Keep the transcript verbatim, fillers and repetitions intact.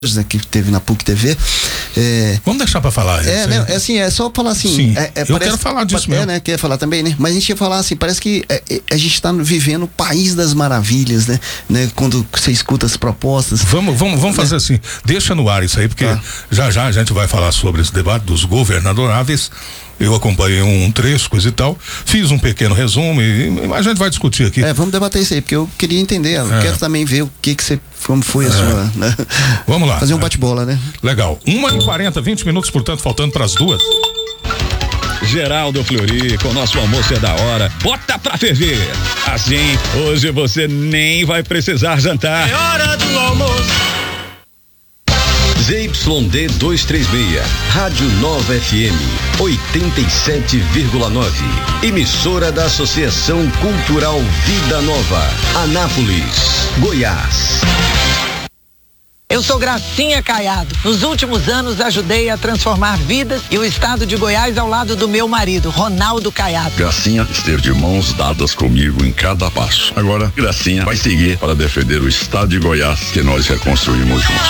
que teve na P U C T V. É, Vamos deixar para falar. É, né, é assim, é só falar assim. Sim, é, é, eu parece, quero falar disso é, mesmo. né, quer falar também, né? Mas a gente ia falar assim, parece que é, é, a gente está vivendo o país das maravilhas, né? né? Quando você escuta as propostas. Vamos, vamos, vamos fazer né? assim, deixa no ar isso aí, porque ah. já já a gente vai falar sobre esse debate dos governadoráveis. Eu acompanhei um trecho, coisa e tal, fiz um pequeno resumo e, e a gente vai discutir aqui. É, vamos debater isso aí, porque eu queria entender, eu é. quero também ver o que que você, como foi a é. sua, né? Vamos lá. Fazer um bate-bola, né? Legal. uma e quarenta, vinte minutos, portanto, faltando para as duas. Geraldo Fleury, com nosso almoço é da hora. Bota pra ferver. Assim, hoje você nem vai precisar jantar. É hora do almoço. Z Y D duzentos e trinta e seis, Rádio Nova F M, oitenta e sete vírgula nove. Emissora da Associação Cultural Vida Nova, Anápolis, Goiás. Eu sou Gracinha Caiado. Nos últimos anos ajudei a transformar vidas e o estado de Goiás ao lado do meu marido, Ronaldo Caiado. Gracinha esteve de mãos dadas comigo em cada passo. Agora, Gracinha vai seguir para defender o estado de Goiás que nós reconstruímos juntos.